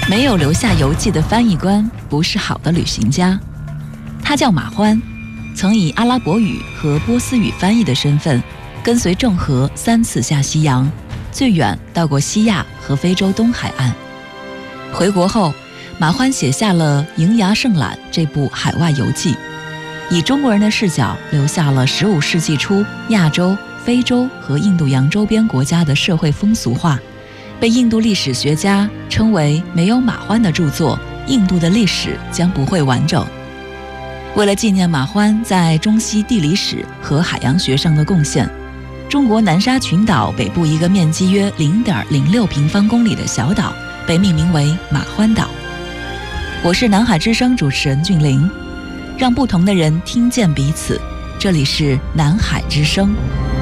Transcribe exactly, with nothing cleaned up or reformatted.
没有留下游记的翻译官不是好的旅行家。他叫马欢，曾以阿拉伯语和波斯语翻译的身份，跟随郑和三次下西洋，最远到过西亚和非洲东海岸。回国后，马欢写下了《瀛涯胜览》这部海外游记，以中国人的视角留下了十五世纪初亚洲、非洲和印度洋周边国家的社会风俗化，被印度历史学家称为没有马欢的著作，印度的历史将不会完整。为了纪念马欢在中西地理史和海洋学上的贡献，中国南沙群岛北部一个面积约 零点零六平方公里的小岛被命名为马欢岛。我是南海之声主持人俊玲，让不同的人听见彼此，这里是南海之声。